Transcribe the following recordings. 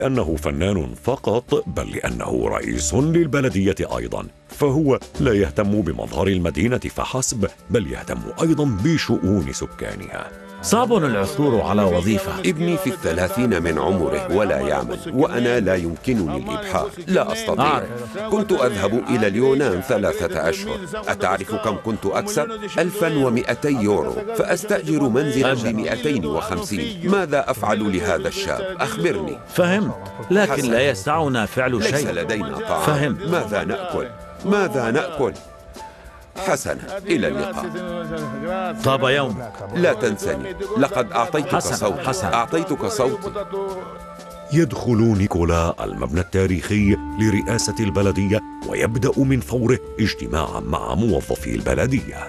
أنه فنان فقط، بل لأنه رئيس للبلدية أيضا، فهو لا يهتم بمظهر المدينة فحسب، بل يهتم أيضا بشؤون سكانها. صعب العثور على وظيفة. ابني في 30 من عمره ولا يعمل، وأنا لا يمكنني الإبحاث، لا أستطيع. كنت أذهب إلى اليونان 3 أشهر. أتعرف كم كنت أكسب؟ 1200 يورو، فأستأجر منزلا ب250. ماذا أفعل لهذا الشاب؟ أخبرني. فهمت، لكن لا يسعنا فعل شيء. ليس لدينا طعام. فهمت. ماذا نأكل؟ ماذا نأكل؟ حسنا، إلى اللقاء. طاب يومك. لا تنسني، لقد أعطيتك صوتي. أعطيتك صوتي. يدخل نيكولا المبنى التاريخي لرئاسة البلدية، ويبدأ من فوره اجتماعا مع موظفي البلدية.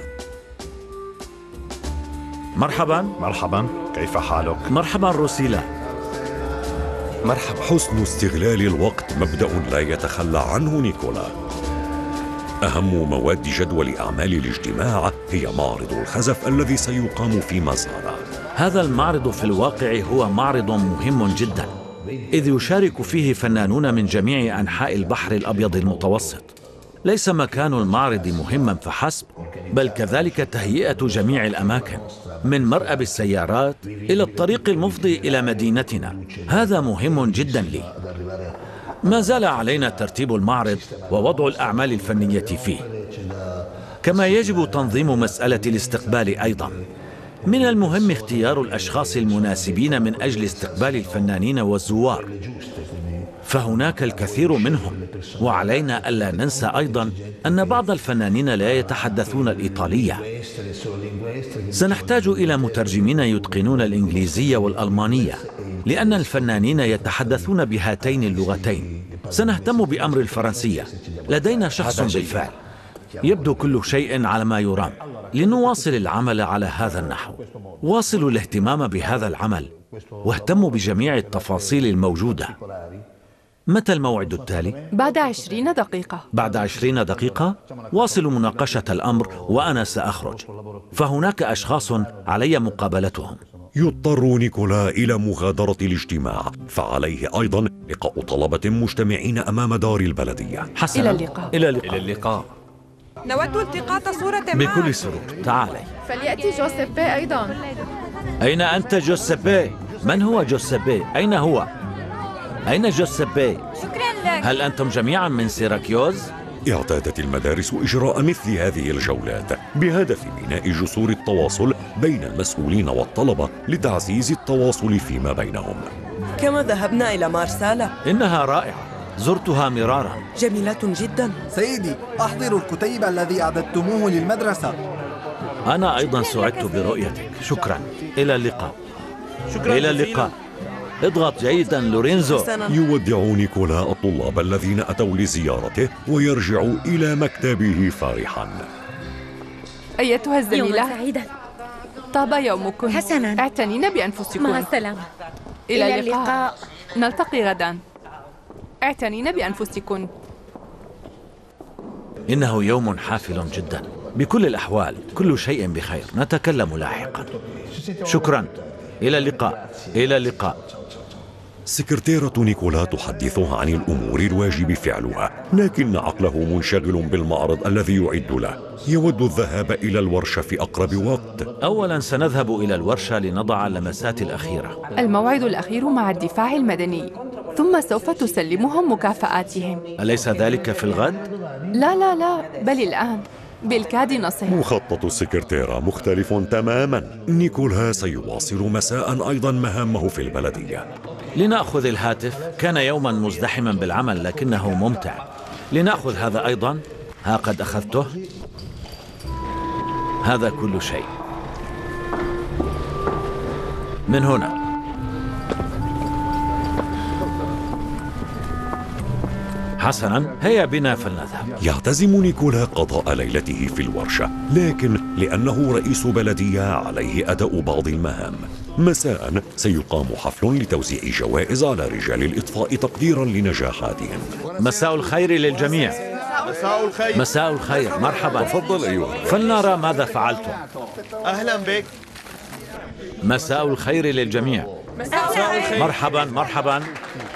مرحبا. مرحبا، كيف حالك؟ مرحبا روسيلا. مرحبا. حسن استغلال الوقت مبدأ لا يتخلى عنه نيكولا. أهم مواد جدول أعمال الاجتماع هي معرض الخزف الذي سيقام في مزارة. هذا المعرض في الواقع هو معرض مهم جدا، إذ يشارك فيه فنانون من جميع أنحاء البحر الأبيض المتوسط. ليس مكان المعرض مهما فحسب، بل كذلك تهيئة جميع الأماكن، من مرأب السيارات إلى الطريق المفضي إلى مدينتنا. هذا مهم جدا لي. ما زال علينا ترتيب المعرض ووضع الأعمال الفنية فيه، كما يجب تنظيم مسألة الاستقبال أيضا. من المهم اختيار الأشخاص المناسبين من أجل استقبال الفنانين والزوار، فهناك الكثير منهم، وعلينا ألا ننسى أيضا أن بعض الفنانين لا يتحدثون الإيطالية. سنحتاج إلى مترجمين يتقنون الإنجليزية والألمانية، لأن الفنانين يتحدثون بهاتين اللغتين. سنهتم بأمر الفرنسية، لدينا شخص بالفعل. يبدو كل شيء على ما يرام. لنواصل العمل على هذا النحو. واصلوا الاهتمام بهذا العمل، واهتموا بجميع التفاصيل الموجودة. متى الموعد التالي؟ بعد 20 دقيقة. بعد 20 دقيقة؟ واصلوا مناقشة الأمر وأنا سأخرج، فهناك أشخاص علي مقابلتهم. يضطر نيكولا إلى مغادرة الاجتماع، فعليه أيضا لقاء طلبة مجتمعين أمام دار البلدية. حسنا، إلى اللقاء. إلى اللقاء. إلى اللقاء. نود التقاط صورة بكل سرور. تعالي. فليأتي جوزيبي أيضا. أين أنت جوزيبي؟ من هو جوزيبي؟ أين هو؟ أين جوزيبي؟ شكرا لك. هل أنتم جميعا من سيراكيوز؟ اعتادت المدارس إجراء مثل هذه الجولات بهدف بناء جسور التواصل بين المسؤولين والطلبة لتعزيز التواصل فيما بينهم. كما ذهبنا إلى مارسالا. إنها رائعة، زرتها مرارا. جميلة جدا. سيدي، أحضر الكتيب الذي أعددتموه للمدرسة. أنا أيضا سعدت برؤيتك. شكرا. إلى اللقاء. شكرا إلى اللقاء. اضغط جيدا لورينزو. يودع نيكولا الطلاب الذين أتوا لزيارته ويرجع إلى مكتبه فرحا. أيتها الزميلة، يوما سعيدا. طاب يومكم. حسنا، اعتنين بأنفسكم. مع السلامة. إلى اللقاء. نلتقي غدا. اعتنين بأنفسكن. إنه يوم حافل جدا. بكل الأحوال كل شيء بخير، نتكلم لاحقا. شكرا. إلى اللقاء. إلى اللقاء. سكرتيرة نيكولا تحدثه عن الأمور الواجب فعلها، لكن عقله منشغل بالمعرض الذي يعد له. يود الذهاب إلى الورشة في أقرب وقت. أولا سنذهب إلى الورشة لنضع اللمسات الأخيرة. الموعد الأخير مع الدفاع المدني، ثم سوف تسلمهم مكافآتهم. أليس ذلك في الغد؟ لا لا لا، بل الآن. بالكاد نصل. مخطط السكرتيرة مختلف تماما. نيكولا سيواصل مساء أيضا مهامه في البلدية. لنأخذ الهاتف. كان يوما مزدحما بالعمل لكنه ممتع. لنأخذ هذا أيضا. ها قد أخذته. هذا كل شيء. من هنا. حسنا، هيا بنا فلنذهب. يعتزم نيكولا قضاء ليلته في الورشة، لكن لأنه رئيس بلدية عليه أداء بعض المهام. مساء سيقام حفل لتوزيع جوائز على رجال الإطفاء تقديرا لنجاحاتهم. مساء الخير للجميع. مساء الخير. مساء الخير. مرحبا. تفضل أيها. فلنرى ماذا فعلتم. أهلا بك. مساء الخير للجميع. مساء الخير. مرحبا. مرحبا.